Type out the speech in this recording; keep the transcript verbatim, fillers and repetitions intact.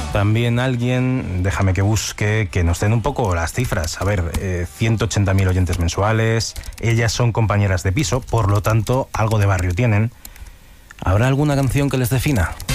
También alguien, déjame que busque, que nos den un poco las cifras. A ver, eh, ciento ochenta mil oyentes mensuales, ellas son compañeras de piso, por lo tanto, algo de barrio tienen. ¿Habrá alguna canción que les defina?